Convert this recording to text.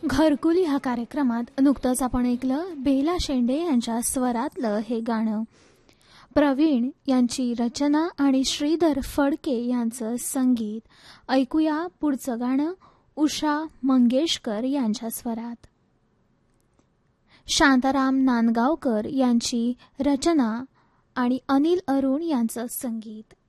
घरकुली ह्या कार्यक्रमात नुकतंच आपण ऐकलं बेला शेंडे यांच्या स्वरातलं हे गाणं. प्रवीण यांची रचना आणि श्रीधर फडके यांचं संगीत. ऐकूया पुढचं गाणं उषा मंगेशकर यांच्या स्वरात. शांताराम नांदगावकर यांची रचना आणि अनिल अरुण यांचं संगीत.